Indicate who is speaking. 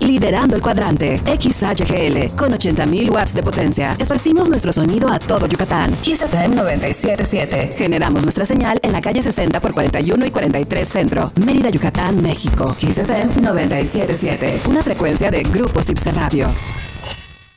Speaker 1: liderando el cuadrante. XHGL, con 80.000 watts de potencia. Esparcimos nuestro sonido a todo Yucatán. Kiss FM 97.7. Generamos nuestra señal en la calle 60 por 41 y 43 Centro, Mérida, Yucatán, México. Kiss FM 97.7. Una frecuencia de Grupo Sipse Radio.